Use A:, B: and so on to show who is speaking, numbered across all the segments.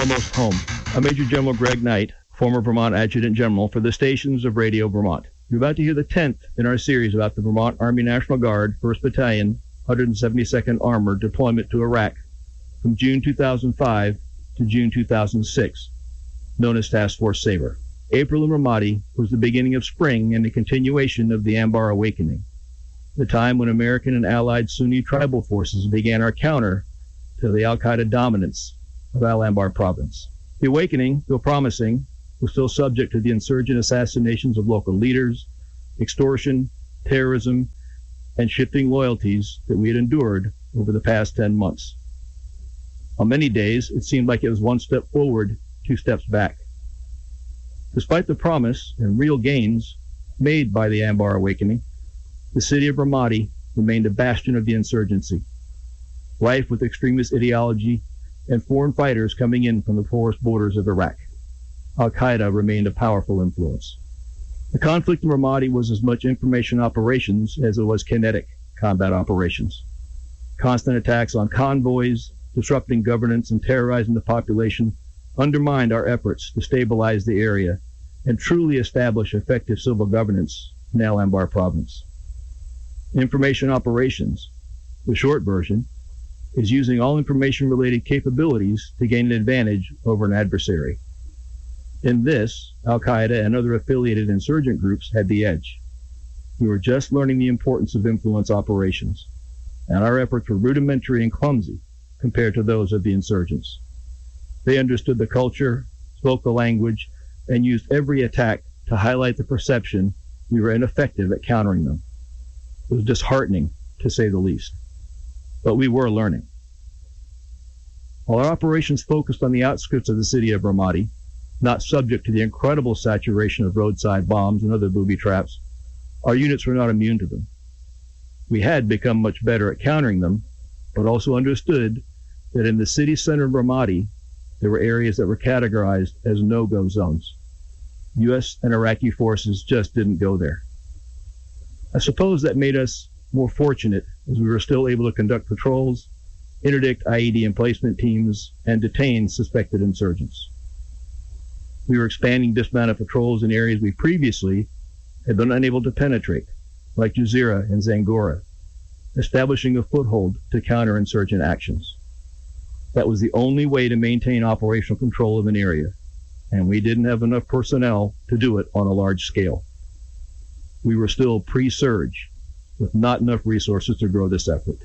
A: almost home. I'm Major General Greg Knight, former Vermont Adjutant General for the stations of Radio Vermont. You're about to hear the 10th in our series about the Vermont Army National Guard, 1st Battalion, 172nd Armored deployment to Iraq from June 2005 to June 2006, known as Task Force Sabre. April in Ramadi was the beginning of spring and the continuation of the Anbar Awakening, the time when American and allied Sunni tribal forces began our counter to the al-Qaeda dominance of Al-Anbar province. The awakening, though promising, was still subject to the insurgent assassinations of local leaders, extortion, terrorism, and shifting loyalties that we had endured over the past 10 months. On many days, it seemed like it was one step forward, 2 steps back. Despite the promise and real gains made by the Anbar Awakening, the city of Ramadi remained a bastion of the insurgency, rife with extremist ideology and foreign fighters coming in from the porous borders of Iraq. Al-Qaeda remained a powerful influence. The conflict in Ramadi was as much information operations as it was kinetic combat operations. Constant attacks on convoys, disrupting governance and terrorizing the population undermined our efforts to stabilize the area and truly establish effective civil governance in Al-Anbar province. Information operations, the short version, is using all information-related capabilities to gain an advantage over an adversary. In this, Al-Qaeda and other affiliated insurgent groups had the edge. We were just learning the importance of influence operations, and our efforts were rudimentary and clumsy compared to those of the insurgents. They understood the culture, spoke the language, and used every attack to highlight the perception we were ineffective at countering them. It was disheartening, to say the least. But we were learning. While our operations focused on the outskirts of the city of Ramadi, not subject to the incredible saturation of roadside bombs and other booby traps, our units were not immune to them. We had become much better at countering them, but also understood that in the city center of Ramadi, there were areas that were categorized as no-go zones. U.S. and Iraqi forces just didn't go there. I suppose that made us more fortunate as we were still able to conduct patrols, interdict IED emplacement teams, and detain suspected insurgents. We were expanding dismounted patrols in areas we previously had been unable to penetrate, like Jazeera and Zangora, establishing a foothold to counter insurgent actions. That was the only way to maintain operational control of an area, and we didn't have enough personnel to do it on a large scale. We were still pre-surge, with not enough resources to grow this effort.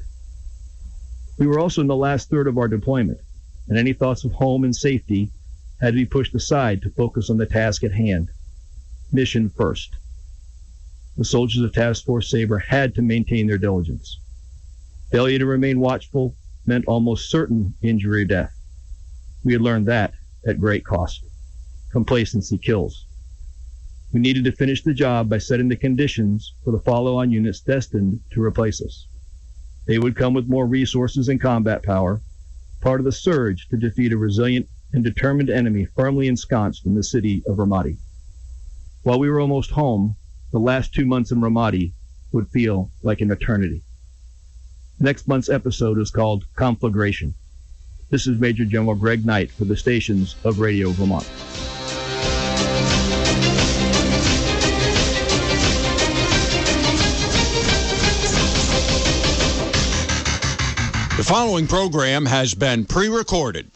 A: We were also in the last third of our deployment, and any thoughts of home and safety had to be pushed aside to focus on the task at hand. Mission first. The soldiers of Task Force Sabre had to maintain their diligence. Failure to remain watchful meant almost certain injury or death. We had learned that at great cost. Complacency kills. We needed to finish the job by setting the conditions for the follow-on units destined to replace us. They would come with more resources and combat power, part of the surge to defeat a resilient and determined enemy firmly ensconced in the city of Ramadi. While we were almost home, the last 2 months in Ramadi would feel like an eternity. Next month's episode is called Conflagration. This is Major General Greg Knight for the stations of Radio Vermont.
B: The following program has been pre-recorded.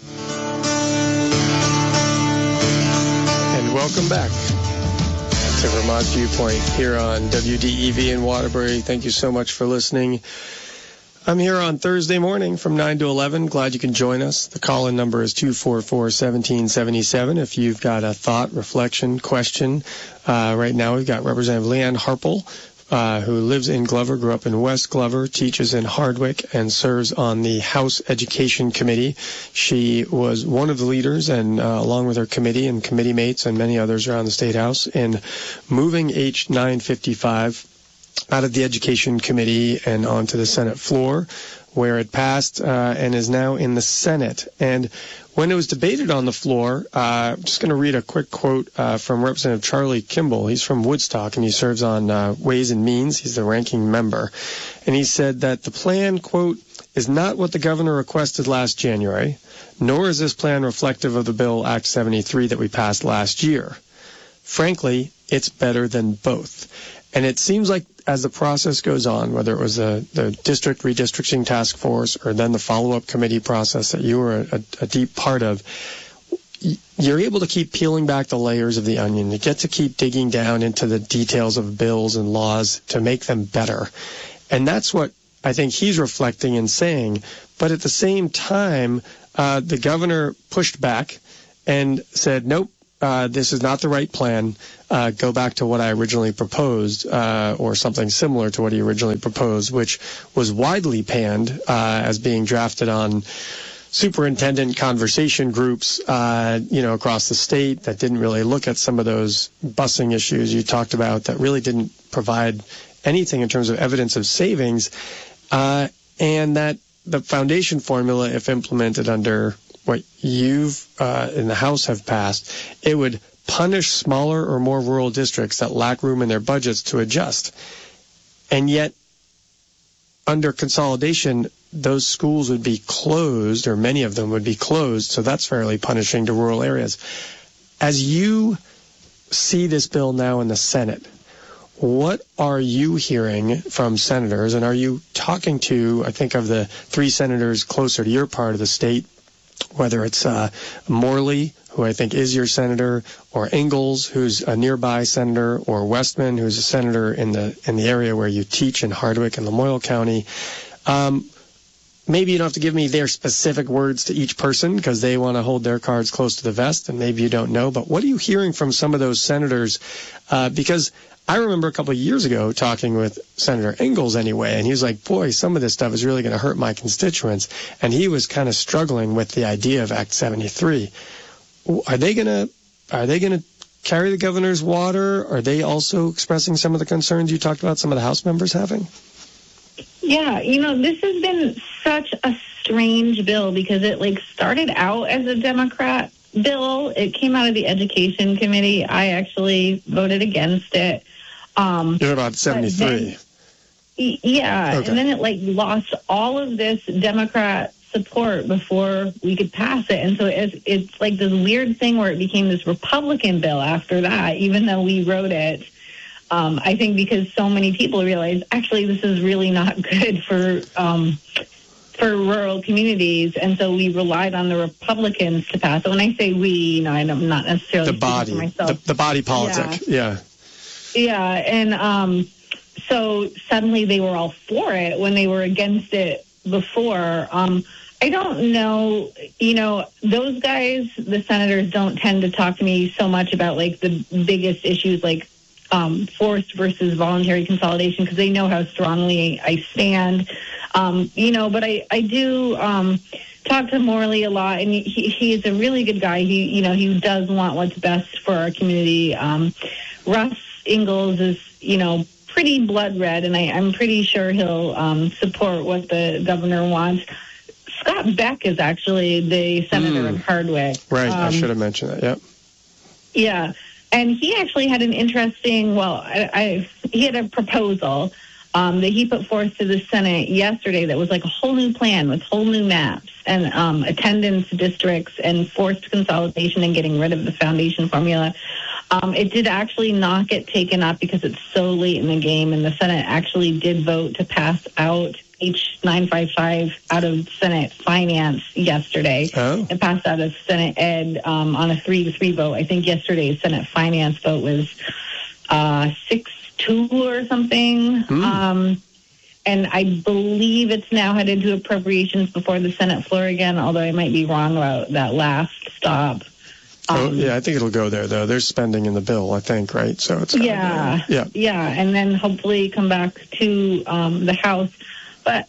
C: And welcome back to Vermont Viewpoint here on WDEV in Waterbury. Thank you so much for listening. I'm here on Thursday morning from 9 to 11. Glad you can join us. The call-in number is 244-1777. If you've got a thought, reflection, question. Right now we've got Representative Leanne Harpel, who lives in Glover, grew up in West Glover, teaches in Hardwick, and serves on the House Education Committee. She was one of the leaders, and along with her committee and committee mates and many others around the State House, in moving H 955 out of the Education Committee and onto the Senate floor, where it passed and is now in the Senate. And when it was debated on the floor, I'm just going to read a quick quote from Representative Charlie Kimball. He's from Woodstock, and he serves on Ways and Means. He's the ranking member. And he said that the plan, quote, is not what the governor requested last January, nor is this plan reflective of the Bill Act 73 that we passed last year. Frankly, it's better than both. And it seems like as the process goes on, whether it was the district redistricting task force or then the follow-up committee process that you were a deep part of, you're able to keep peeling back the layers of the onion. You get to keep digging down into the details of bills and laws to make them better. And that's what I think he's reflecting and saying. But at the same time, the governor pushed back and said, nope, this is not the right plan. Go back to what I originally proposed, or something similar to what he originally proposed, which was widely panned as being drafted on superintendent conversation groups, across the state that didn't really look at some of those busing issues you talked about that really didn't provide anything in terms of evidence of savings, and that the foundation formula, if implemented under what you've in the House have passed, it would punish smaller or more rural districts that lack room in their budgets to adjust. And yet, under consolidation, those schools would be closed, or many of them would be closed, so that's fairly punishing to rural areas. As you see this bill now in the Senate, what are you hearing from senators, and are you talking to, I think of the three senators closer to your part of the state, whether it's Morley, who I think is your senator, or Ingalls, who's a nearby senator, or Westman, who's a senator in the area where you teach in Hardwick and Lamoille County. Maybe you don't have to give me their specific words to each person because they want to hold their cards close to the vest, and maybe you don't know. But what are you hearing from some of those senators? Because I remember a couple of years ago talking with Senator Ingalls anyway, and he was like, boy, some of this stuff is really going to hurt my constituents. And he was kind of struggling with the idea of Act 73. Are they going to carry the governor's water? Are they also expressing some of the concerns you talked about some of the House members having?
D: Yeah, this has been such a strange bill because it started out as a Democrat bill. It came out of the Education Committee. I actually voted against it.
C: You're about 73.
D: Yeah,
C: okay.
D: And then it lost all of this Democrat support before we could pass it. And so it's like this weird thing where it became this Republican bill after that, even though we wrote it. I think because so many people realized, actually, this is really not good for rural communities, and so we relied on the Republicans to pass it. When I say we, I'm not necessarily
C: the body,
D: for myself.
C: The body politic, yeah.
D: Yeah, and so suddenly they were all for it when they were against it before. I don't know, those guys, the senators, don't tend to talk to me so much about the biggest issues forced versus voluntary consolidation because they know how strongly I stand. But I do talk to Morley a lot, and he is a really good guy. He does want what's best for our community. Russ Ingalls is, pretty blood red, and I'm pretty sure he'll support what the governor wants. Scott Beck is actually the senator in Hardwick.
C: Right, I should have mentioned that, yep.
D: Yeah. And he actually had an interesting, he had a proposal that he put forth to the Senate yesterday that was a whole new plan with whole new maps and attendance districts and forced consolidation and getting rid of the foundation formula. It did actually not get taken up because it's so late in the game, and the Senate actually did vote to pass out H955 out of Senate Finance yesterday.
C: Oh.
D: It passed out of Senate Ed on a 3-3 vote. I think yesterday's Senate Finance vote was 6-2 or something. And I believe it's now headed to appropriations before the Senate floor again, although I might be wrong about that last stop.
C: I think it'll go there, though. There's spending in the bill, I think, right? So it's
D: yeah, and then hopefully come back to the House. But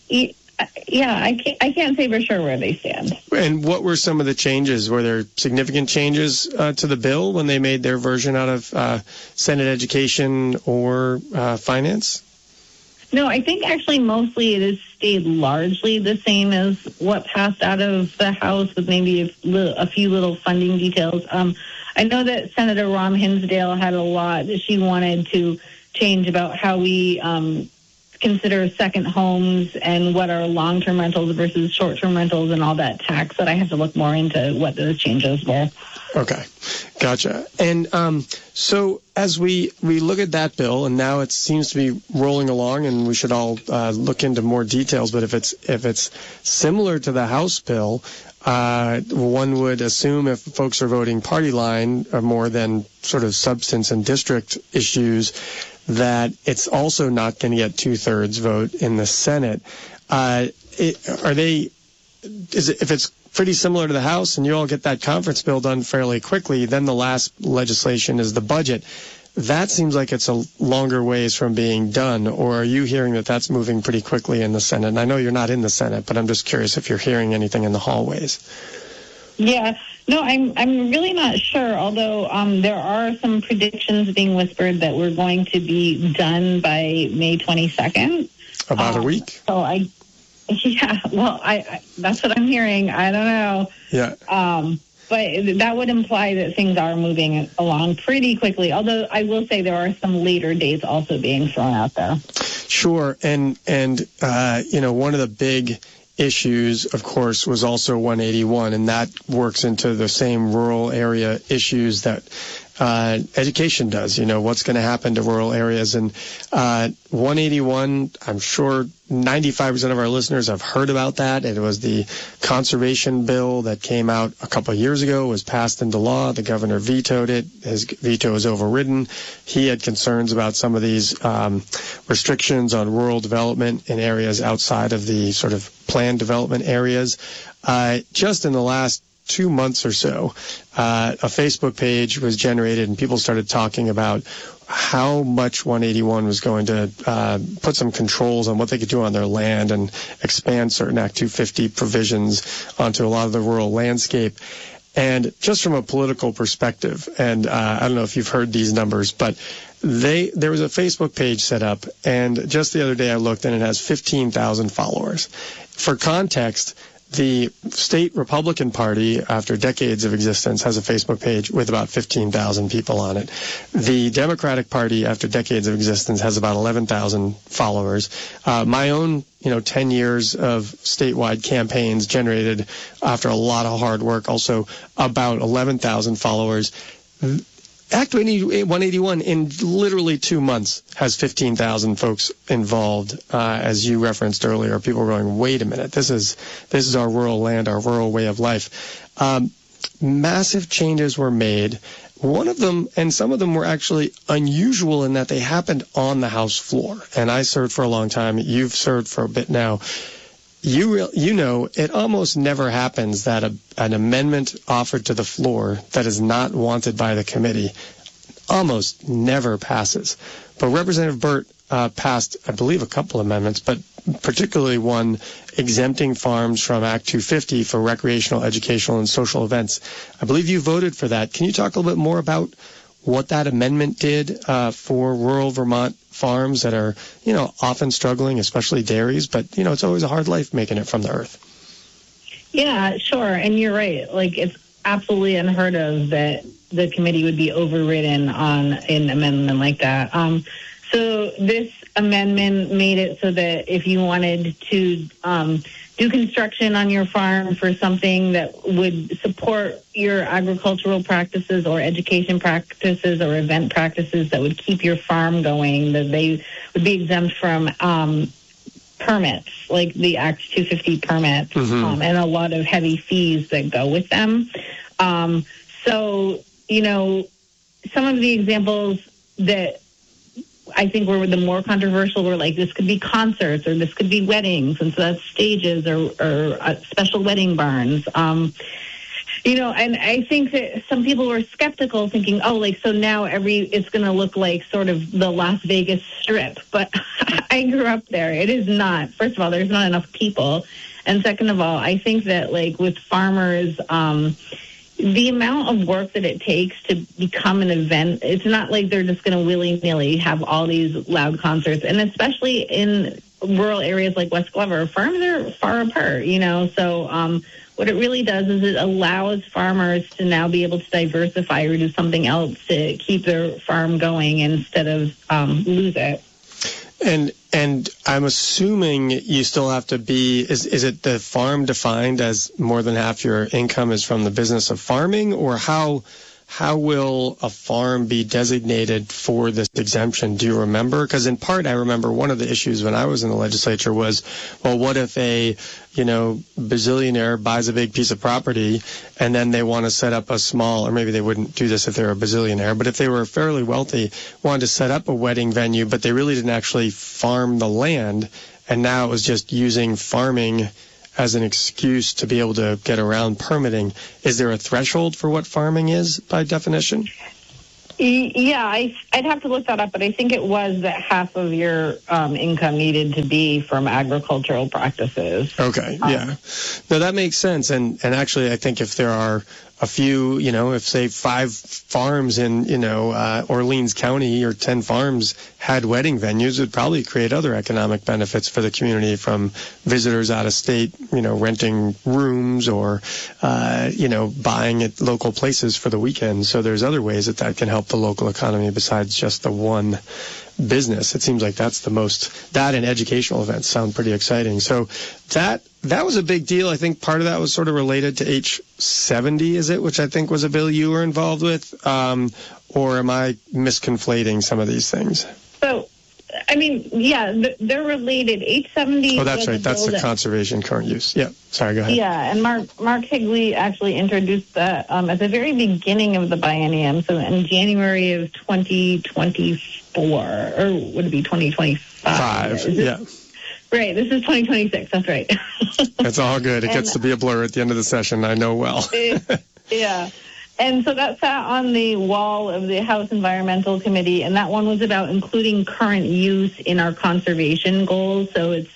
D: I can't say for sure where they stand.
C: And what were some of the changes? Were there significant changes to the bill when they made their version out of Senate Education or Finance?
D: No, I think actually mostly it is stayed largely the same as what passed out of the House, with maybe a few little funding details. I know that Senator Rom Hinsdale had a lot that she wanted to change about how we consider second homes and what are long-term rentals versus short-term rentals and all that tax, that I have to look more into what those changes were.
C: Okay, gotcha. And so as we look at that bill, and now it seems to be rolling along, and we should all look into more details. But if it's similar to the House bill, one would assume if folks are voting party line more than sort of substance and district issues, that it's also not going to get 2/3 vote in the Senate. If it's pretty similar to the House and you all get that conference bill done fairly quickly, then the last legislation is the budget. That seems like it's a longer ways from being done. Or are you hearing that that's moving pretty quickly in the Senate? And I know you're not in the Senate, but I'm just curious if you're hearing anything in the hallways.
D: Yeah, no, I'm really not sure, although there are some predictions being whispered that we're going to be done by May 22nd.
C: About a week.
D: So I that's what I'm hearing. I don't know.
C: Yeah.
D: But that would imply that things are moving along pretty quickly, although I will say there are some later dates also being thrown out there.
C: Sure. And one of the big issues, of course, was also 181, and that works into the same rural area issues that education does. What's going to happen to rural areas. And 181, I'm sure 95% of our listeners have heard about that. It was the conservation bill that came out a couple of years ago, was passed into law. The governor vetoed it. His veto was overridden. He had concerns about some of these restrictions on rural development in areas outside of the sort of planned development areas. Just in the last 2 months or so, a Facebook page was generated and people started talking about how much 181 was going to put some controls on what they could do on their land and expand certain Act 250 provisions onto a lot of the rural landscape. And just from a political perspective, and I don't know if you've heard these numbers, but there was a Facebook page set up, and just the other day I looked and it has 15,000 followers. For context, the state Republican Party, after decades of existence, has a Facebook page with about 15,000 people on it. The Democratic Party, after decades of existence, has about 11,000 followers. My own, 10 years of statewide campaigns generated, after a lot of hard work, also about 11,000 followers. Act 181 in literally 2 months has 15,000 folks involved. As you referenced earlier, people are going, wait a minute, this is our rural land, our rural way of life. Massive changes were made. One of them, and some of them were actually unusual in that they happened on the House floor. And I served for a long time. You've served for a bit now. It almost never happens that an amendment offered to the floor that is not wanted by the committee almost never passes. But Representative Burt passed, I believe, a couple amendments, but particularly one exempting farms from Act 250 for recreational, educational, and social events. I believe you voted for that. Can you talk a little bit more about what that amendment did for rural Vermont farms that are, often struggling, especially dairies, but, it's always a hard life making it from the earth?
D: Yeah, sure. And you're right. It's absolutely unheard of that the committee would be overridden on an amendment like that. So this amendment made it so that if you wanted to do construction on your farm for something that would support your agricultural practices or education practices or event practices that would keep your farm going, that they would be exempt from permits, like the Act 250 permits, and a lot of heavy fees that go with them. So, some of the examples that I think were the more controversial were this could be concerts or this could be weddings, and so that's stages or special wedding barns. And I think that some people were skeptical, thinking, so now it's going to look like sort of the Las Vegas Strip. But I grew up there. It is not. First of all, there's not enough people. And second of all, I think that with farmers, the amount of work that it takes to become an event, it's not like they're just going to willy-nilly have all these loud concerts. And especially in rural areas like West Glover, farms are far apart, So what it really does is it allows farmers to now be able to diversify or do something else to keep their farm going instead of lose it.
C: And I'm assuming you still have to be, is it the farm defined as more than half your income is from the business of farming, or how will a farm be designated for this exemption? Do you remember? Because in part, I remember one of the issues when I was in the legislature was, well, what if a, bazillionaire buys a big piece of property and then they want to set up a small, or maybe they wouldn't do this if they were a bazillionaire, but if they were fairly wealthy, wanted to set up a wedding venue, but they really didn't actually farm the land, and now it was just using farming as an excuse to be able to get around permitting. Is there a threshold for what farming is by definition?
D: Yeah, I'd have to look that up, but I think it was that half of your income needed to be from agricultural practices.
C: Okay, yeah. No, that makes sense. And actually, I think if there are a few, if say 5 farms in, Orleans County or 10 farms had wedding venues, it would probably create other economic benefits for the community, from visitors out of state, renting rooms or, buying at local places for the weekend. So there's other ways that can help the local economy besides just the one business. It seems like that's that and educational events sound pretty exciting. So that was a big deal. I think part of that was sort of related to H-70, is it, which I think was a bill you were involved with? Or am I misconflating some of these things?
D: So, they're related. H-70.
C: Oh, that's right. That's the conservation current use. Yeah. Sorry, go ahead.
D: Yeah, and Mark Higley actually introduced that at the very beginning of the biennium, so in January of 2024, or would it be 2025?
C: Yeah.
D: Right, this is 2026, that's right.
C: It's all good. It gets to be a blur at the end of the session, I know well.
D: Yeah. And so that sat on the wall of the House Environmental Committee, and that one was about including current use in our conservation goals. So it's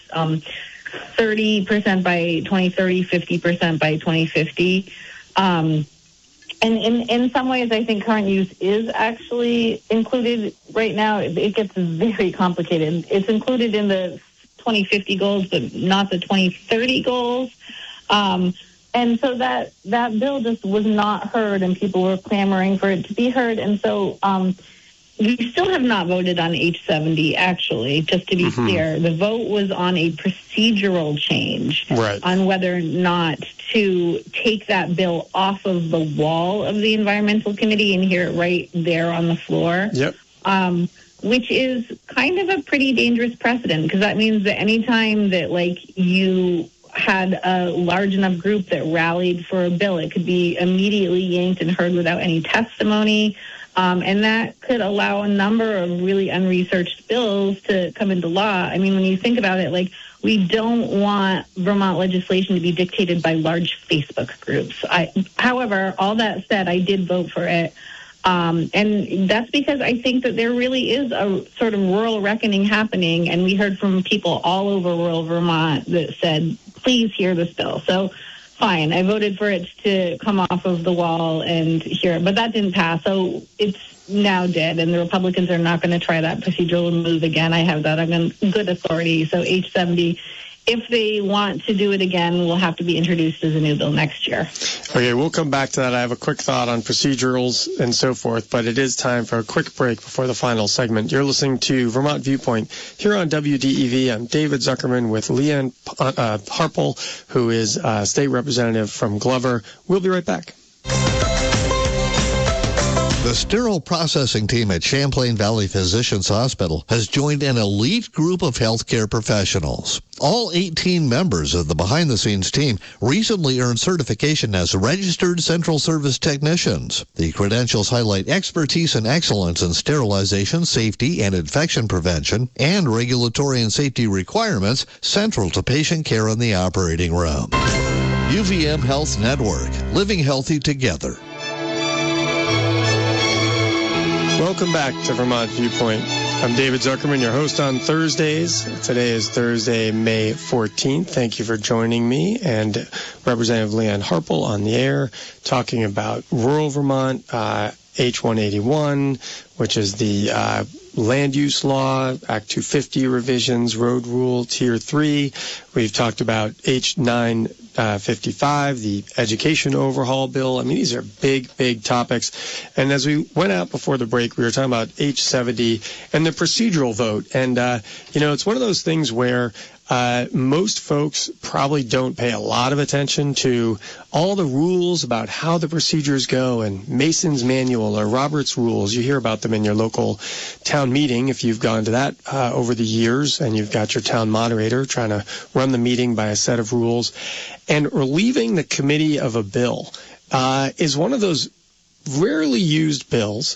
D: 30% by 2030, 50% by 2050. And in some ways, I think current use is actually included right now. It gets very complicated. It's included in the 2050 goals, but not the 2030 goals. And so that bill just was not heard, and people were clamoring for it to be heard. And so we still have not voted on H-70, actually, just to be clear. The vote was on a procedural change on whether or not to take that bill off of the wall of the Environmental Committee and hear it right there on the floor.
C: Yep.
D: Which is kind of a pretty dangerous precedent, because that means that any time that, you had a large enough group that rallied for a bill, it could be immediately yanked and heard without any testimony. And that could allow a number of really unresearched bills to come into law. I mean, when you think about it, we don't want Vermont legislation to be dictated by large Facebook groups. However, all that said, I did vote for it. And that's because I think that there really is a sort of rural reckoning happening, and we heard from people all over rural Vermont that said, please hear this bill. So, fine, I voted for it to come off of the wall and hear it, but that didn't pass, so it's now dead, and the Republicans are not going to try that procedural move again. I have that on good authority. So H-70, if they want to do it again, will have to be introduced as a new bill next year.
C: Okay, we'll come back to that. I have a quick thought on procedurals and so forth, but it is time for a quick break before the final segment. You're listening to Vermont Viewpoint here on WDEV. I'm David Zuckerman with Leanne Harpel, who is state representative from Glover. We'll be right back.
E: The sterile processing team at Champlain Valley Physicians Hospital has joined an elite group of healthcare professionals. All 18 members of the behind-the-scenes team recently earned certification as registered central service technicians. The credentials highlight expertise and excellence in sterilization, safety, and infection prevention, and regulatory and safety requirements central to patient care in the operating room. UVM Health Network, living healthy together.
C: Welcome back to Vermont Viewpoint. I'm David Zuckerman, your host on Thursdays. Today is Thursday, May 14th. Thank you for joining me and Representative Leanne Harpel on the air, talking about rural Vermont, H-181, which is the land use law, Act 250 revisions, road rule, Tier 3. We've talked about H-955, the education overhaul bill. I mean, these are big, big topics. And as we went out before the break, we were talking about H-70 and the procedural vote. And, it's one of those things where most folks probably don't pay a lot of attention to all the rules about how the procedures go, and Mason's Manual or Robert's Rules. You hear about them in your local town meeting if you've gone to that over the years, and you've got your town moderator trying to run the meeting by a set of rules. And relieving the committee of a bill is one of those rarely used rules,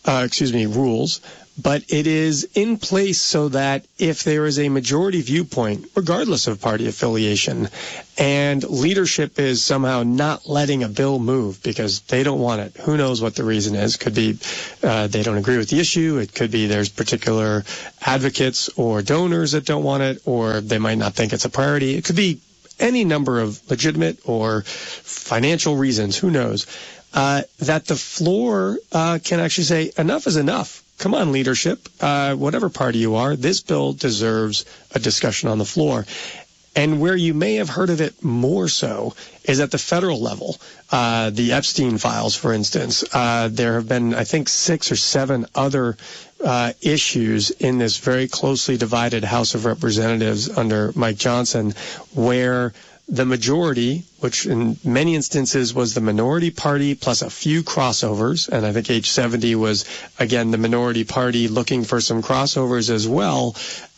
C: but it is in place so that if there is a majority viewpoint, regardless of party affiliation, and leadership is somehow not letting a bill move because they don't want it, who knows what the reason is. Could be they don't agree with the issue. It could be there's particular advocates or donors that don't want it, or they might not think it's a priority. It could be any number of legitimate or financial reasons, who knows, that the floor can actually say enough is enough. Come on, leadership, whatever party you are, this bill deserves a discussion on the floor. And where you may have heard of it more so is at the federal level. The Epstein files, for instance. There have been, I think, 6 or 7 other issues in this very closely divided House of Representatives under Mike Johnson, where the majority, which in many instances was the minority party plus a few crossovers, and I think H-70 was, again, the minority party looking for some crossovers as well,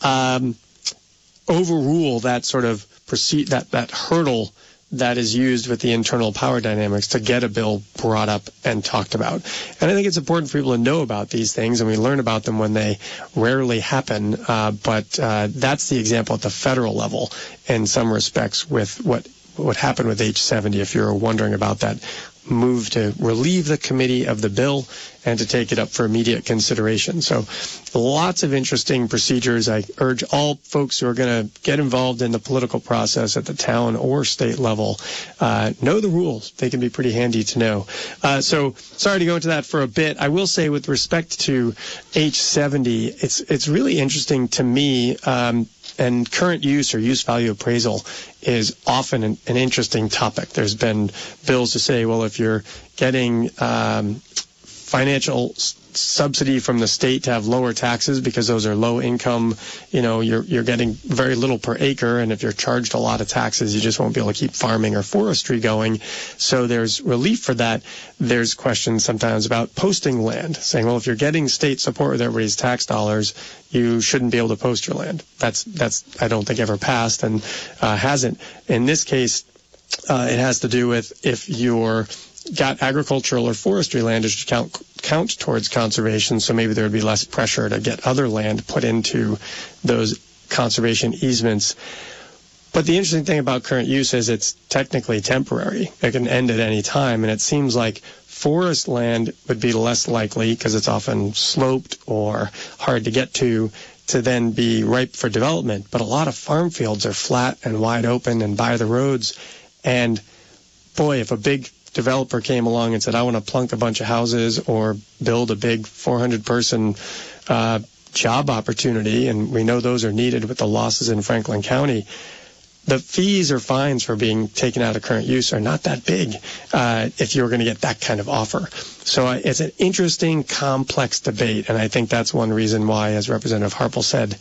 C: overrule that sort of that hurdle that is used with the internal power dynamics to get a bill brought up and talked about. And I think it's important for people to know about these things, and we learn about them when they rarely happen. But that's the example at the federal level in some respects with what happened with H-70, if you're wondering about that move to relieve the committee of the bill and to take it up for immediate consideration. So lots of interesting procedures. I urge all folks who are going to get involved in the political process at the town or state level, know the rules. They can be pretty handy to know. So sorry to go into that for a bit. I will say with respect to H-70, it's really interesting to me, and current use or use value appraisal is often an interesting topic. There's been bills to say, well, if you're getting financial subsidy from the state to have lower taxes because those are low income, you're getting very little per acre, and if you're charged a lot of taxes, you just won't be able to keep farming or forestry going. So there's relief for that. There's questions sometimes about posting land, saying, well, if you're getting state support with everybody's tax dollars, you shouldn't be able to post your land. That's I don't think ever passed and hasn't. In this case, it has to do with if you're got agricultural or forestry land, it should count towards conservation, so maybe there would be less pressure to get other land put into those conservation easements. But the interesting thing about current use is it's technically temporary. It can end at any time, and it seems like forest land would be less likely, because it's often sloped or hard to get to then be ripe for development. But a lot of farm fields are flat and wide open and by the roads, and boy, if a big developer came along and said, I want to plunk a bunch of houses or build a big 400-person job opportunity, and we know those are needed with the losses in Franklin County, the fees or fines for being taken out of current use are not that big if you're going to get that kind of offer. So it's an interesting, complex debate, and I think that's one reason why, as Representative Harpel said,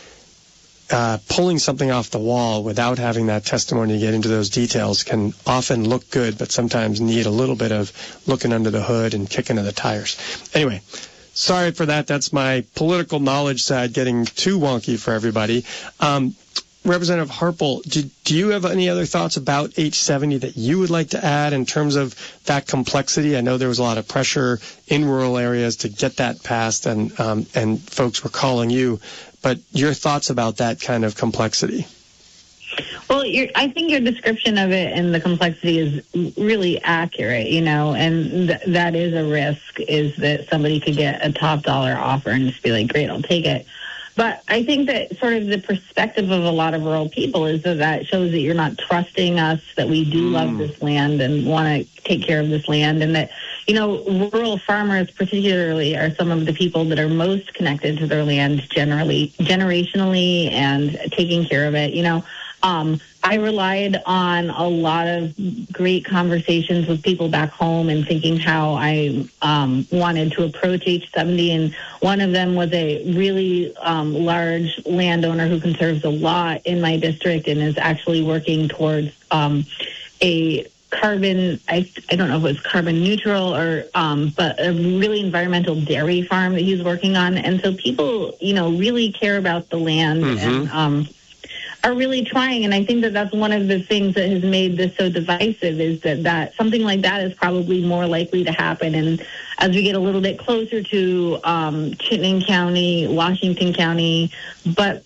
C: pulling something off the wall without having that testimony to get into those details can often look good, but sometimes need a little bit of looking under the hood and kicking of the tires. Anyway, sorry for that. That's my political knowledge side getting too wonky for everybody. Representative Harpel, do you have any other thoughts about H-70 that you would like to add in terms of that complexity? I know there was a lot of pressure in rural areas to get that passed, and folks were calling you. But your thoughts about that kind of complexity?
D: Well, I think your description of it and the complexity is really accurate, and that is a risk, is that somebody could get a top dollar offer and just be like, great, I'll take it. But I think that sort of the perspective of a lot of rural people is that shows that you're not trusting us, that we do love this land and want to take care of this land, and that rural farmers particularly are some of the people that are most connected to their land generationally and taking care of it. I relied on a lot of great conversations with people back home and thinking how I wanted to approach H70. And one of them was a really large landowner who conserves a lot in my district and is actually working towards a carbon, I don't know if it was carbon neutral or, but a really environmental dairy farm that he's working on. And so people, really care about the land and are really trying. And I think that that's one of the things that has made this so divisive is that something like that is probably more likely to happen. And as we get a little bit closer to Chittenden County, Washington County, but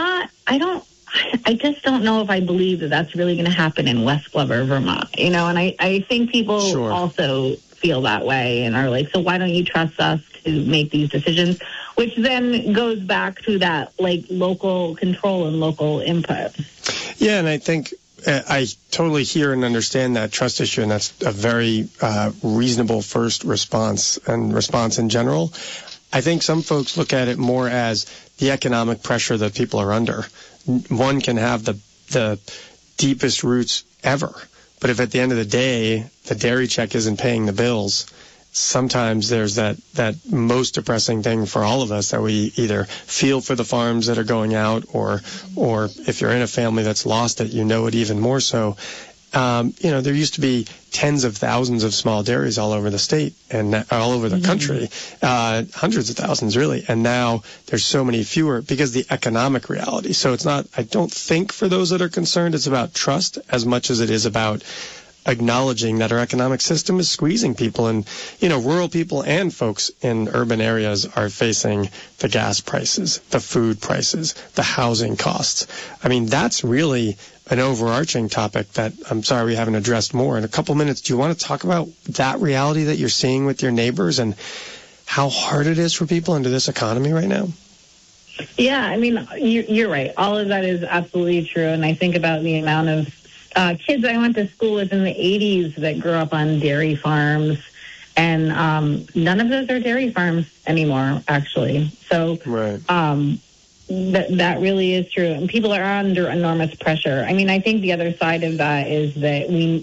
D: I just don't know if I believe that that's really going to happen in West Glover, Vermont, and I think people also feel that way and are like, so why don't you trust us to make these decisions? Which then goes back to that local control and local input.
C: Yeah, and I think I totally hear and understand that trust issue, and that's a very reasonable first response and response in general. I think some folks look at it more as the economic pressure that people are under. One can have the deepest roots ever, but if at the end of the day the dairy check isn't paying the bills, sometimes there's that most depressing thing for all of us that we either feel for the farms that are going out or if you're in a family that's lost it, it even more so. There used to be tens of thousands of small dairies all over the state and all over the country, hundreds of thousands really. And now there's so many fewer because the economic reality. So it's not, I don't think for those that are concerned, it's about trust as much as it is about acknowledging that our economic system is squeezing people. And, rural people and folks in urban areas are facing the gas prices, the food prices, the housing costs. I mean, that's really an overarching topic that I'm sorry we haven't addressed more. In a couple minutes, do you want to talk about that reality that you're seeing with your neighbors and how hard it is for people under this economy right now?
D: Yeah, I mean, you're right. All of that is absolutely true. And I think about the amount of kids I went to school with in the 80s that grew up on dairy farms, and none of those are dairy farms anymore, actually. So
C: right.
D: That really is true. And people are under enormous pressure. I mean, I think the other side of that is that we,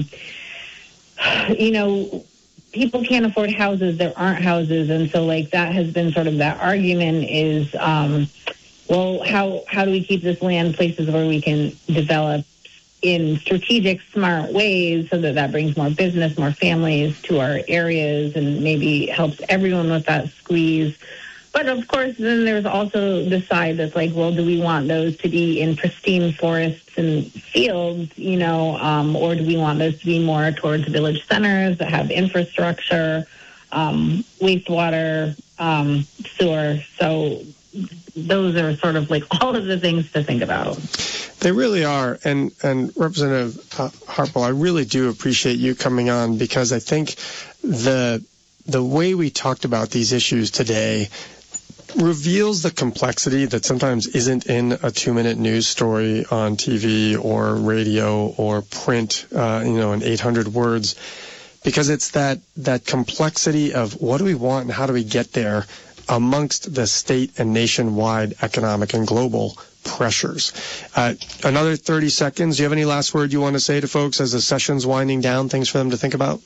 D: people can't afford houses. There aren't houses. And so, that has been sort of that argument is, well, how do we keep this land places where we can develop in strategic, smart ways so that brings more business, more families to our areas and maybe helps everyone with that squeeze. But, of course, then there's also the side that's well, do we want those to be in pristine forests and fields, or do we want those to be more towards village centers that have infrastructure, wastewater, sewer? So those are sort of all of the things to think about.
C: They really are. And Representative Harpel, I really do appreciate you coming on because I think the way we talked about these issues today reveals the complexity that sometimes isn't in a 2-minute news story on TV or radio or print, in 800 words, because it's that complexity of what do we want and how do we get there amongst the state and nationwide economic and global pressures. Another 30 seconds. Do you have any last word you want to say to folks as the session's winding down, things for them to think about?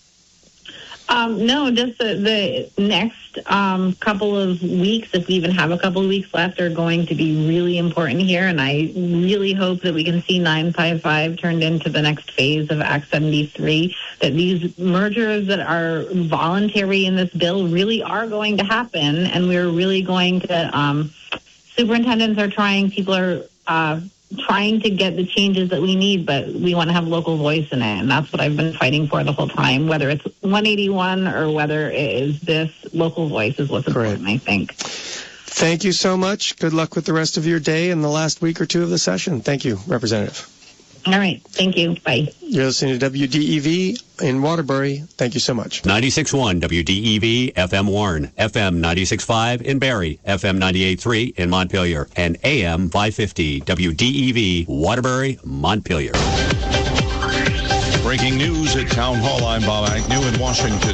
D: No, just the next couple of weeks, if we even have a couple of weeks left, are going to be really important here. And I really hope that we can see 955 turned into the next phase of Act 73, that these mergers that are voluntary in this bill really are going to happen. And we're really going to, superintendents are trying, people are trying to get the changes that we need, but we want to have local voice in it. And that's what I've been fighting for the whole time, whether it's 181 or whether it is this local voice is what's important, I think.
C: Thank you so much. Good luck with the rest of your day and the last week or two of the session. Thank you, Representative.
D: All right. Thank you. Bye.
C: You're listening to WDEV in Waterbury. Thank you so much.
F: 96.1 WDEV, FM Warren, FM 96.5 in Barrie, FM 98.3 in Montpelier, and AM 550 WDEV, Waterbury, Montpelier.
B: Breaking news at Town Hall. I'm Bob Agnew in Washington.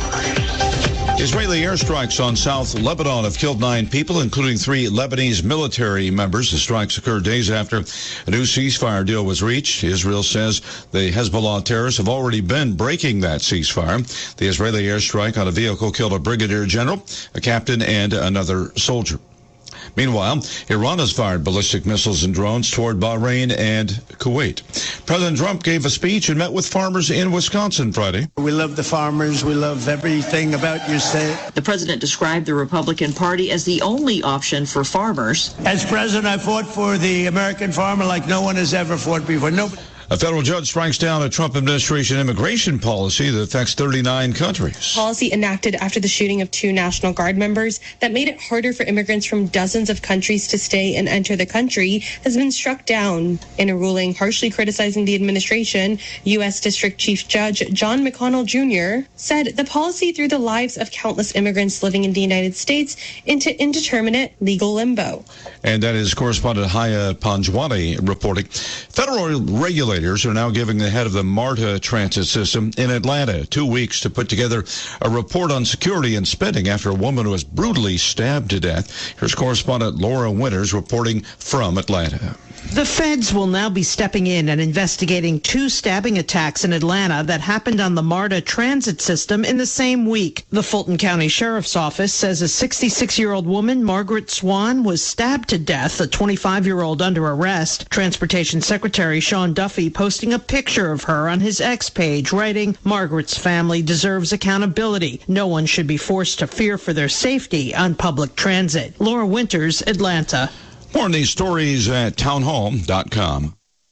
B: Israeli airstrikes on South Lebanon have killed 9 people, including 3 Lebanese military members. The strikes occurred days after a new ceasefire deal was reached. Israel says the Hezbollah terrorists have already been breaking that ceasefire. The Israeli airstrike on a vehicle killed a brigadier general, a captain, and another soldier. Meanwhile, Iran has fired ballistic missiles and drones toward Bahrain and Kuwait. President Trump gave a speech and met with farmers in Wisconsin Friday.
G: We love the farmers. We love everything about your state.
H: The president described the Republican Party as the only option for farmers.
G: As president, I fought for the American farmer like no one has ever fought before. Nobody.
B: A federal judge strikes down a Trump administration immigration policy that affects 39 countries.
I: Policy enacted after the shooting of 2 National Guard members that made it harder for immigrants from dozens of countries to stay and enter the country has been struck down. In a ruling harshly criticizing the administration, U.S. District Chief Judge John McConnell Jr. said the policy threw the lives of countless immigrants living in the United States into indeterminate legal limbo.
B: And that is correspondent Haya Panjwani reporting. Federal regulators are now giving the head of the MARTA transit system in Atlanta 2 weeks to put together a report on security and spending after a woman was brutally stabbed to death. Here's correspondent Laura Winters reporting from Atlanta.
J: The feds will now be stepping in and investigating 2 stabbing attacks in Atlanta that happened on the MARTA transit system in the same week. The Fulton County Sheriff's Office says a 66-year-old woman, Margaret Swan, was stabbed to death, a 25-year-old under arrest. Transportation Secretary Sean Duffy posting a picture of her on his X page, writing, "Margaret's family deserves accountability. No one should be forced to fear for their safety on public transit." Laura Winters, Atlanta.
B: More on these stories at townhall.com.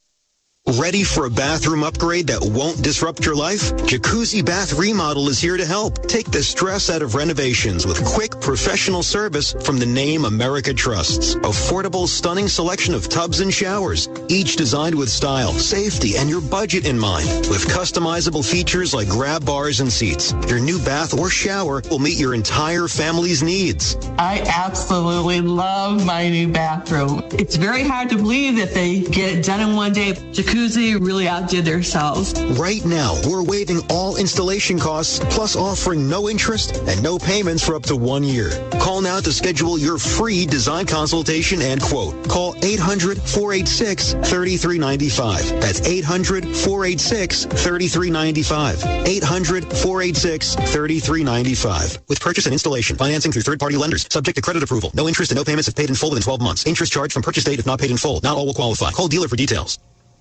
K: Ready for a bathroom upgrade that won't disrupt your life? Jacuzzi Bath Remodel is here to help. Take the stress out of renovations with quick, professional service from the name America trusts. Affordable, stunning selection of tubs and showers, each designed with style, safety, and your budget in mind. With customizable features like grab bars and seats, your new bath or shower will meet your entire family's needs.
L: I absolutely love my new bathroom. It's very hard to believe that they get it done in one day. Jacuzzi really outdid themselves.
K: Right now, we're waiving all installation costs, plus offering no interest and no payments for up to 1 year. Call now to schedule your free design consultation and quote. Call 800-486-3395. That's 800-486-3395. 800-486-3395. With purchase and installation, financing through third-party lenders, subject to credit approval. No interest and no payments if paid in full within 12 months. Interest charged from purchase date if not paid in full. Not all will qualify. Call dealer for details.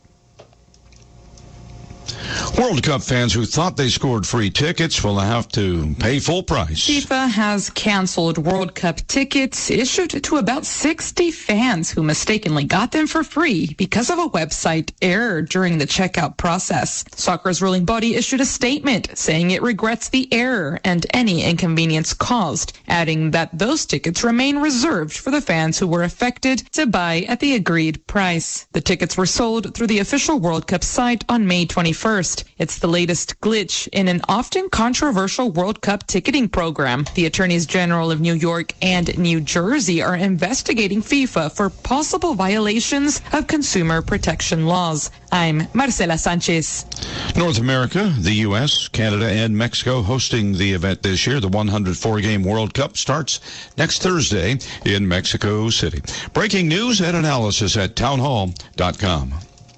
B: World Cup fans who thought they scored free tickets will have to pay full price.
M: FIFA has canceled World Cup tickets issued to about 60 fans who mistakenly got them for free because of a website error during the checkout process. Soccer's ruling body issued a statement saying it regrets the error and any inconvenience caused, adding that those tickets remain reserved for the fans who were affected to buy at the agreed price. The tickets were sold through the official World Cup site on May 21st. It's the latest glitch in an often controversial World Cup ticketing program. The attorneys general of New York and New Jersey are investigating FIFA for possible violations of consumer protection laws. I'm Marcela Sanchez.
B: North America, the U.S., Canada, and Mexico hosting the event this year. The 104-game World Cup starts next Thursday in Mexico City. Breaking news and analysis at townhall.com.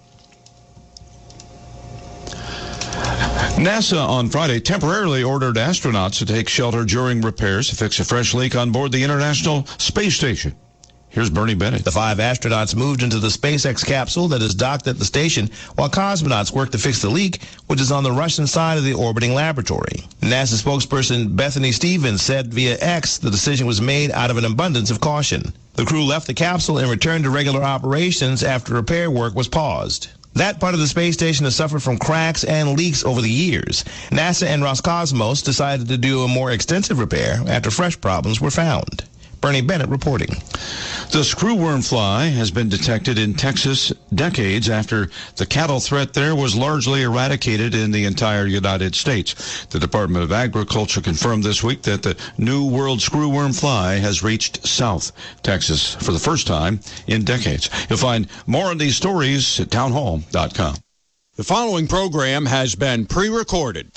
B: NASA on Friday temporarily ordered astronauts to take shelter during repairs to fix a fresh leak on board the International Space Station. Here's Bernie Bennett.
N: The 5 astronauts moved into the SpaceX capsule that is docked at the station while cosmonauts work to fix the leak, which is on the Russian side of the orbiting laboratory. NASA spokesperson Bethany Stevens said via X the decision was made out of an abundance of caution. The crew left the capsule and returned to regular operations after repair work was paused. That part of the space station has suffered from cracks and leaks over the years. NASA and Roscosmos decided to do a more extensive repair after fresh problems were found. Bernie Bennett reporting.
B: The screwworm fly has been detected in Texas decades after the cattle threat there was largely eradicated in the entire United States. The Department of Agriculture confirmed this week that the New World screwworm fly has reached South Texas for the first time in decades. You'll find more on these stories at townhall.com.
O: The following program has been pre-recorded.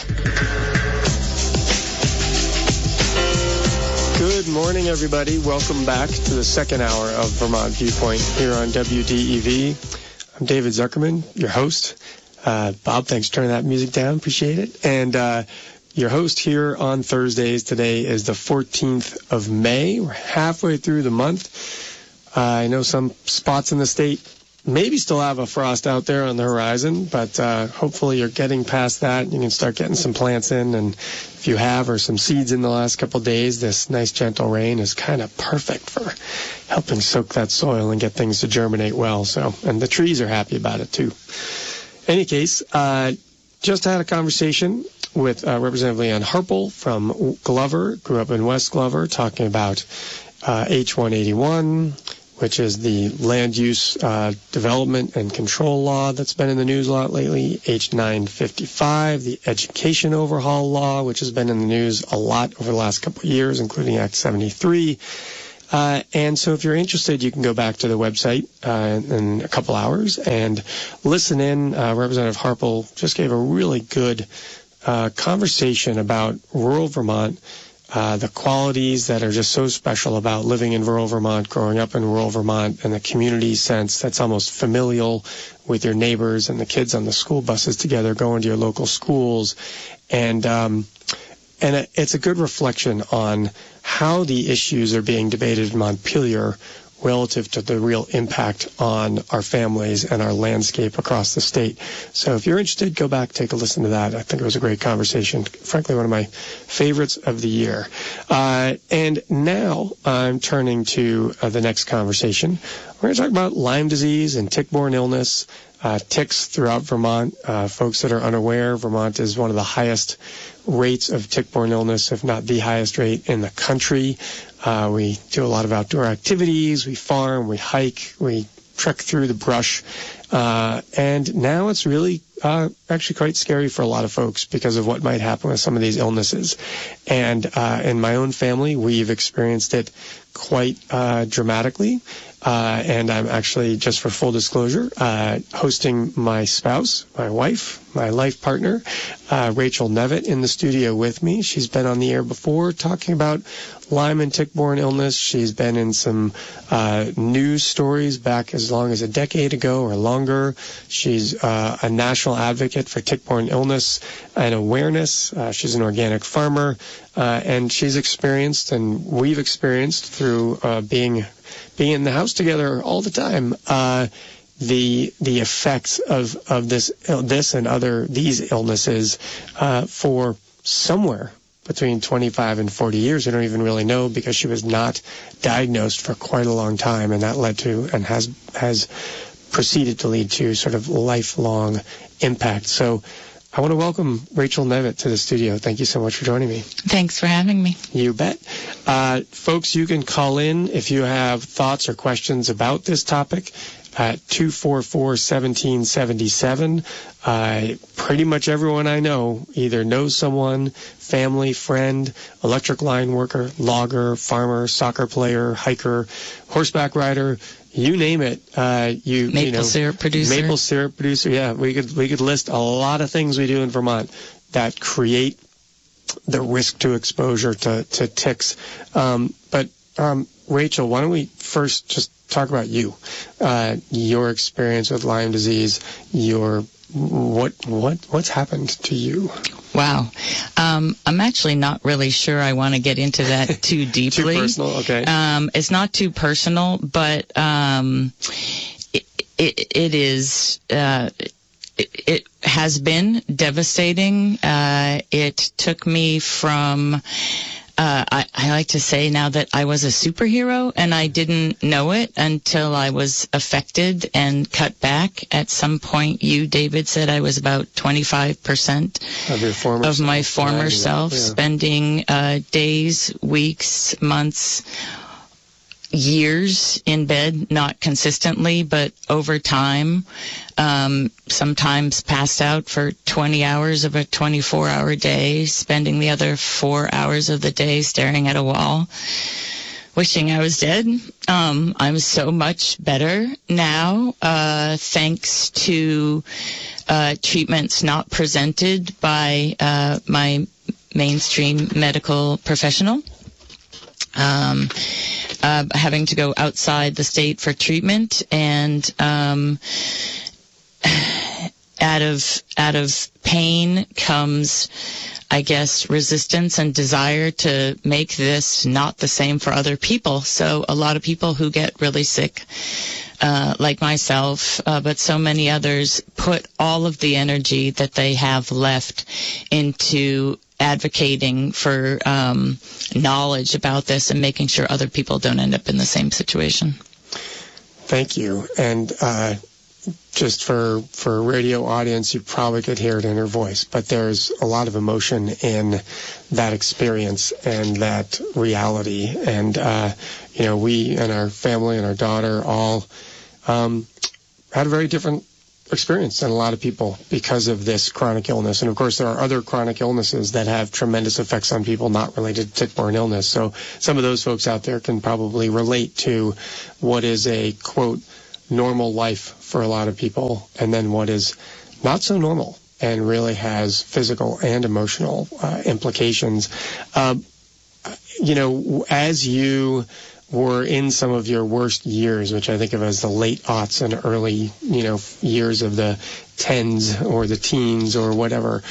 C: Good morning, everybody. Welcome back to the second hour of Vermont Viewpoint here on WDEV. I'm David Zuckerman, your host. Bob, thanks for turning that music down. Appreciate it. And your host here on Thursdays. Today is the 14th of May. We're halfway through the month. I know some spots in the state maybe still have a frost out there on the horizon, but hopefully you're getting past that. You can start getting some plants in, and if you have, or some seeds in the last couple of days, this nice gentle rain is kind of perfect for helping soak that soil and get things to germinate well. So, and the trees are happy about it too. Any case, just had a conversation with Representative Leanne Harpel from Glover, grew up in West Glover, talking about H-181, which is the land use development and control law that's been in the news a lot lately, H-955, the education overhaul law, which has been in the news a lot over the last couple of years, including Act 73. And so if you're interested, you can go back to the website in a couple hours and listen in. Representative Harpel just gave a really good conversation about rural Vermont, the qualities that are just so special about living in rural Vermont, growing up in rural Vermont, and the community sense that's almost familial with your neighbors and the kids on the school buses together going to your local schools. And it's a good reflection on how the issues are being debated in Montpelier relative to the real impact on our families and our landscape across the state. So if you're interested, go back, take a listen to that. I think it was a great conversation. Frankly, one of my favorites of the year. And now I'm turning to the next conversation. We're going to talk about Lyme disease and tick-borne illness, ticks throughout Vermont. Folks that are unaware, Vermont is one of the highest rates of tick-borne illness, if not the highest rate in the country. We do a lot of outdoor activities. We farm, we hike, we trek through the brush. And now it's really actually quite scary for a lot of folks because of what might happen with some of these illnesses. And in my own family, we've experienced it quite dramatically. And I'm actually, just for full disclosure, hosting my spouse, my wife, my life partner, Rachel Nevitt, in the studio with me. She's been on the air before talking about Lyme and tick-borne illness. She's been in some news stories back as long as a decade ago or longer. She's a national advocate for tick-borne illness and awareness. She's an organic farmer, and she's experienced, and we've experienced through being in the house together all the time, the effects of this and these illnesses for somewhere between 25 and 40 years. We don't even really know because she was not diagnosed for quite a long time, and that led to and has proceeded to lead to sort of lifelong impact. So I want to welcome Rachel Nevitt to the studio. Thank you so much for joining me.
P: Thanks for having me.
C: You bet. Folks, you can call in if you have thoughts or questions about this topic at 244-1777. Pretty much everyone I know either knows someone, family, friend, electric line worker, logger, farmer, soccer player, hiker, horseback rider, you name it.
P: Maple syrup producer.
C: Maple syrup producer. Yeah, we could list a lot of things we do in Vermont that create the risk to exposure to ticks. But Rachel, why don't we first just talk about you, your experience with Lyme disease, what's happened to you?
P: Wow. I'm actually not really sure I want to get into that too deeply.
C: Too personal? Okay.
P: It's not too personal, but it is... It has been devastating. It took me from... I like to say now that I was a superhero, and I didn't know it until I was affected and cut back. At some point, you, David, said I was about 25% of my former self, spending days, weeks, months, years in bed, not consistently, but over time, sometimes passed out for 20 hours of a 24-hour day, spending the other 4 hours of the day staring at a wall. wishing I was dead. I'm so much better now, thanks to treatments not presented by my mainstream medical professional. Having to go outside the state for treatment, and out of pain comes, I guess, resistance and desire to make this not the same for other people. So a lot of people who get really sick, like myself, but so many others, put all of the energy that they have left into advocating for knowledge about this and making sure other people don't end up in the same situation.
C: Thank you. And just for a radio audience, you probably could hear it in her voice, but there's a lot of emotion in that experience and that reality. And, we and our family and our daughter all had a very different experience than a lot of people because of this chronic illness. And of course, there are other chronic illnesses that have tremendous effects on people not related to tick-borne illness. So some of those folks out there can probably relate to what is a, quote, normal life for a lot of people, and then what is not so normal and really has physical and emotional implications. As you were in some of your worst years, which I think of as the late aughts and early, years of the tens or the teens or whatever,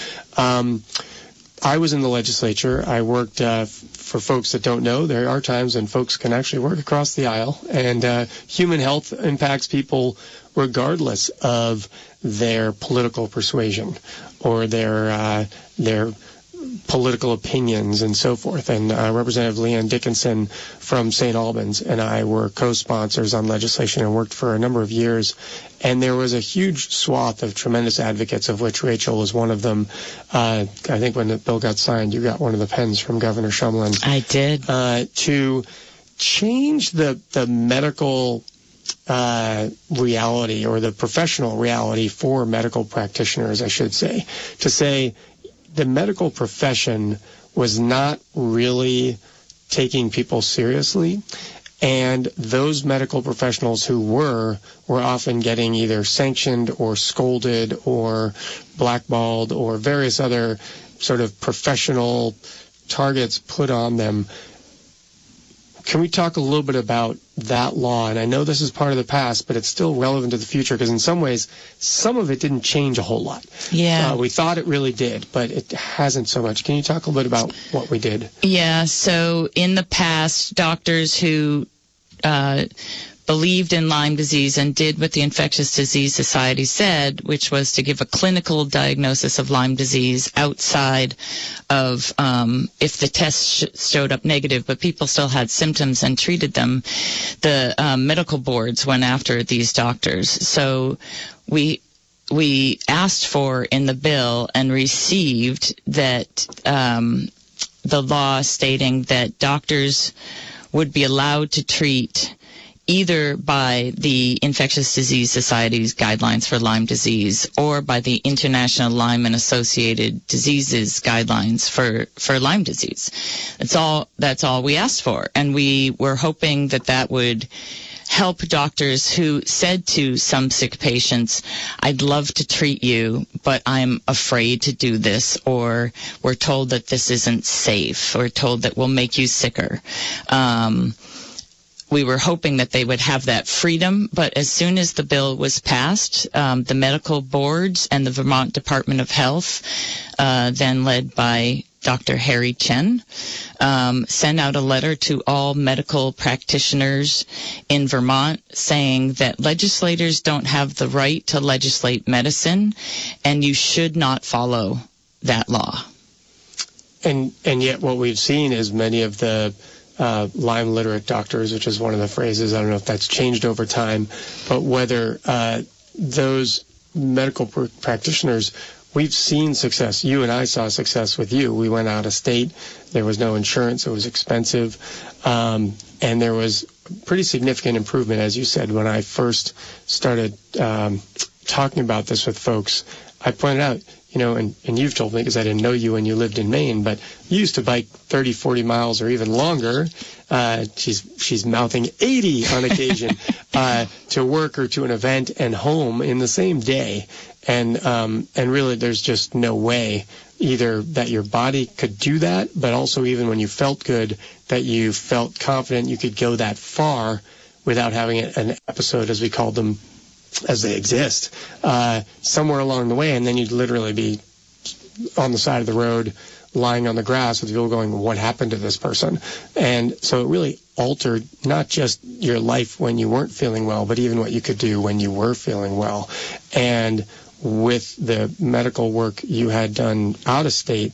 C: I was in the legislature. I worked, for folks that don't know, there are times when folks can actually work across the aisle, and human health impacts people regardless of their political persuasion or their political opinions and so forth. And Representative Leanne Dickinson from St. Albans and I were co-sponsors on legislation and worked for a number of years. And there was a huge swath of tremendous advocates, of which Rachel was one of them. I think when the bill got signed, you got one of the pens from Governor Shumlin.
P: I did.
C: To change the medical reality, or the professional reality for medical practitioners, I should say, to say the medical profession was not really taking people seriously. And those medical professionals who were often getting either sanctioned or scolded or blackballed or various other sort of professional targets put on them. Can we talk a little bit about that law? And I know this is part of the past, but it's still relevant to the future, because in some ways, some of it didn't change a whole lot.
P: Yeah.
C: We thought it really did, but it hasn't so much. Can you talk a little bit about what we did?
P: Yeah, so in the past, doctors who believed in Lyme disease and did what the Infectious Disease Society said, which was to give a clinical diagnosis of Lyme disease outside of if the test showed up negative, but people still had symptoms and treated them. The medical boards went after these doctors. So we asked for in the bill and received that the law stating that doctors would be allowed to treat either by the Infectious Disease Society's guidelines for Lyme disease or by the International Lyme and Associated Diseases guidelines for Lyme disease. That's all we asked for. And we were hoping that would help doctors who said to some sick patients, I'd love to treat you, but I'm afraid to do this, or we're told that this isn't safe, or told that we'll make you sicker. We were hoping that they would have that freedom, but as soon as the bill was passed, the medical boards and the Vermont Department of Health, then led by Dr. Harry Chen, sent out a letter to all medical practitioners in Vermont saying that legislators don't have the right to legislate medicine, and you should not follow that law.
C: And yet what we've seen is many of the Lyme literate doctors, which is one of the phrases, I don't know if that's changed over time, but whether those medical practitioners, we've seen success. You and I saw success with you. We went out of state. There was no insurance. It was expensive. And there was pretty significant improvement, as you said. When I first started talking about this with folks, I pointed out and you've told me because I didn't know you when you lived in Maine, but you used to bike 30, 40 miles or even longer. She's mouthing 80 on occasion to work or to an event and home in the same day. And really there's just no way either that your body could do that, but also even when you felt good, that you felt confident you could go that far without having an episode, as we called them, as they exist, somewhere along the way, and then you'd literally be on the side of the road lying on the grass with people going, what happened to this person? And so it really altered not just your life when you weren't feeling well, but even what you could do when you were feeling well. And with the medical work you had done out of state,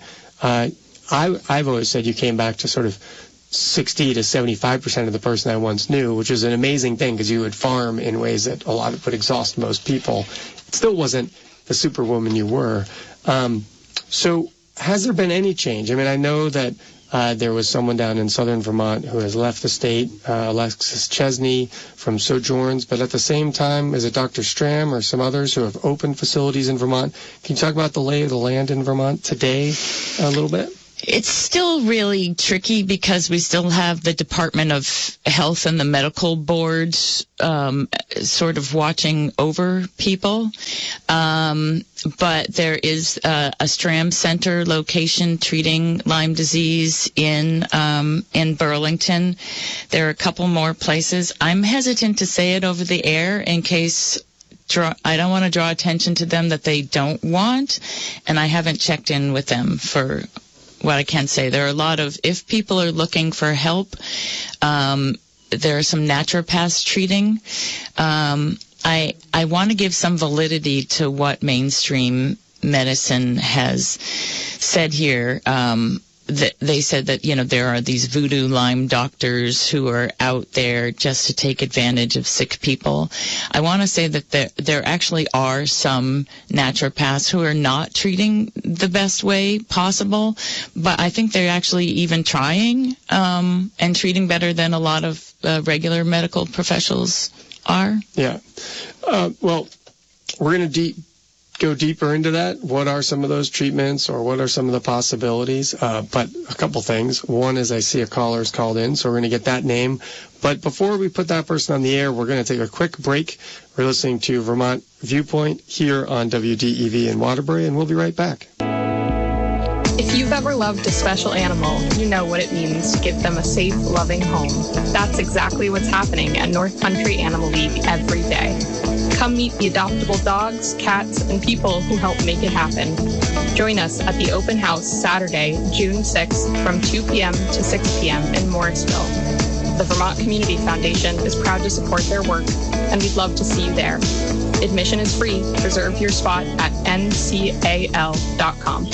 C: I've always said you came back to sort of 60 to 75% of the person I once knew, which is an amazing thing because you would farm in ways that a lot of it would exhaust most people. It still wasn't the superwoman you were. So has there been any change? I mean, I know that there was someone down in southern Vermont who has left the state, Alexis Chesney from Sojourns, but at the same time, is it Dr. Stram or some others who have opened facilities in Vermont? Can you talk about the lay of the land in Vermont today a little bit?
P: It's still really tricky because we still have the Department of Health and the medical boards sort of watching over people. But there is a Stram Center location treating Lyme disease in Burlington. There are a couple more places. I'm hesitant to say it over the air in case I don't want to draw attention to them that they don't want, and I haven't checked in with them for what I can say. There are a lot of, if people are looking for help, there are some naturopaths treating. I want to give some validity to what mainstream medicine has said here. They said that, there are these voodoo Lyme doctors who are out there just to take advantage of sick people. I want to say that there actually are some naturopaths who are not treating the best way possible, but I think they're actually even trying and treating better than a lot of regular medical professionals are.
C: Yeah. Well, we're going to go deeper into that. What are some of those treatments, or what are some of the possibilities? But a couple things. One is I see a caller's called in, so we're going to get that name. But before we put that person on the air, we're going to take a quick break. We're listening to Vermont Viewpoint here on WDEV in Waterbury, and we'll be right back.
Q: If you've ever loved a special animal, you know what it means to give them a safe, loving home. That's exactly what's happening at North Country Animal League every day. Come meet the adoptable dogs, cats, and people who help make it happen. Join us at the open house Saturday, June 6th from 2 p.m. to 6 p.m. in Morrisville. The Vermont Community Foundation is proud to support their work, and we'd love to see you there. Admission is free. Reserve your spot at ncal.com.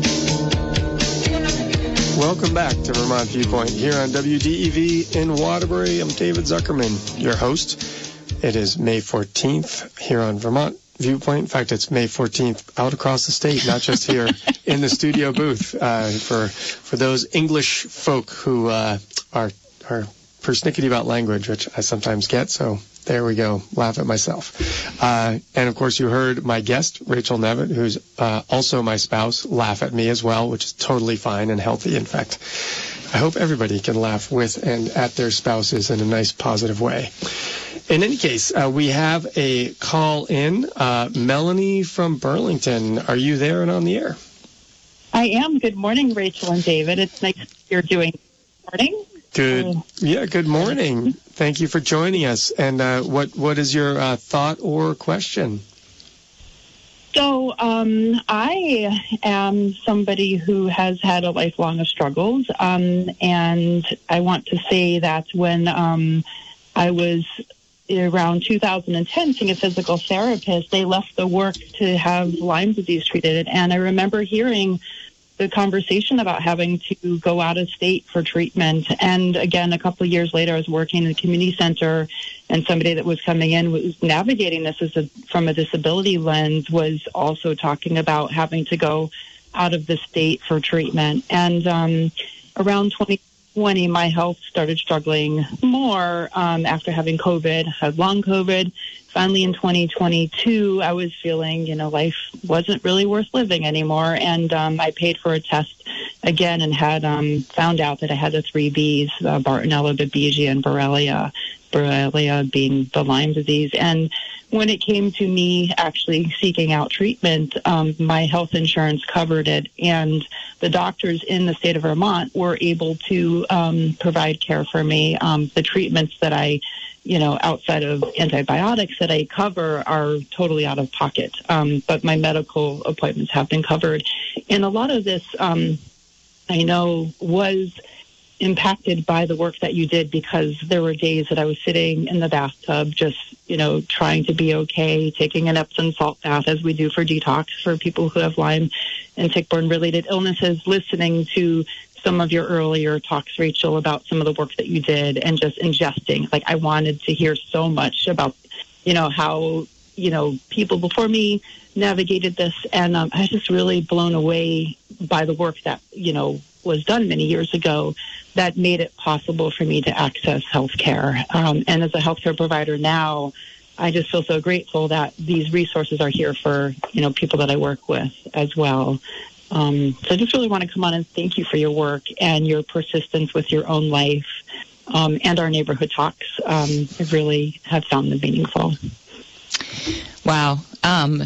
C: Welcome back to Vermont Viewpoint here on WDEV in Waterbury. I'm David Zuckerman, your host. It is May 14th here on Vermont Viewpoint. In fact, it's May 14th out across the state, not just here in the studio booth. For those English folk who are persnickety about language, which I sometimes get, so there we go. Laugh at myself. And of course, you heard my guest, Rachel Nevitt, who's also my spouse, laugh at me as well, which is totally fine and healthy. In fact, I hope everybody can laugh with and at their spouses in a nice, positive way. In any case, we have a call in. Melanie from Burlington. Are you there and on the air?
R: I am. Good morning, Rachel and David. It's nice you're doing. Morning.
C: Good. Yeah, good morning. Thank you for joining us. And what is your thought or question?
R: So I am somebody who has had a lifelong of struggles, and I want to say that when I was around 2010 seeing a physical therapist, they left the work to have Lyme disease treated, and I remember hearing the conversation about having to go out of state for treatment. And again, a couple of years later, I was working in a community center, and somebody that was coming in was navigating this from a disability lens, was also talking about having to go out of the state for treatment. And around 2020, 2020, my health started struggling more after having COVID, had long COVID. Finally, in 2022, I was feeling, life wasn't really worth living anymore. And I paid for a test again and had found out that I had the 3 Bs, Bartonella, Babesia, and Borrelia. Borrelia being the Lyme disease. And when it came to me actually seeking out treatment, my health insurance covered it. And the doctors in the state of Vermont were able to provide care for me. The treatments that I outside of antibiotics that I cover are totally out of pocket. But my medical appointments have been covered. And a lot of this, I know, was impacted by the work that you did, because there were days that I was sitting in the bathtub just, trying to be okay, taking an Epsom salt bath as we do for detox for people who have Lyme and tick-borne related illnesses, listening to some of your earlier talks, Rachel, about some of the work that you did and just ingesting. Like, I wanted to hear so much about, how, people before me navigated this. And I was just really blown away by the work that, was done many years ago that made it possible for me to access healthcare. And as a healthcare provider now, I just feel so grateful that these resources are here for, people that I work with as well. So I just really want to come on and thank you for your work and your persistence with your own life, and our neighborhood talks. I really have found them meaningful.
P: Wow.